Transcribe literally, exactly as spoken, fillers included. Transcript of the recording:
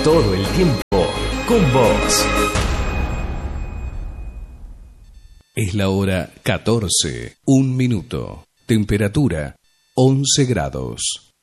todo el tiempo con vos. Es la hora catorce, un minuto. Temperatura once grados.